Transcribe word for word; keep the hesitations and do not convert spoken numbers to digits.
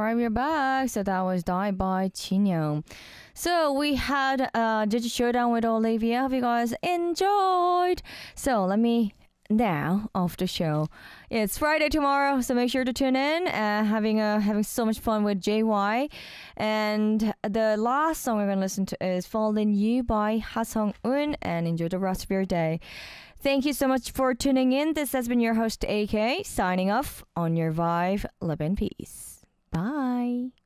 right, we're back. So that was Die by Chinyoung. So we had uh Digital Showdown with Olivia. Hope you guys enjoyed. So let me now off the show. It's Friday tomorrow, so make sure to tune in. Uh, having a having so much fun with J Y, and the last song we're gonna listen to is "Fall in You" by Ha Sung Un, and enjoy the rest of your day. Thank you so much for tuning in. This has been your host A K signing off on your Vibe. Love and peace. Bye.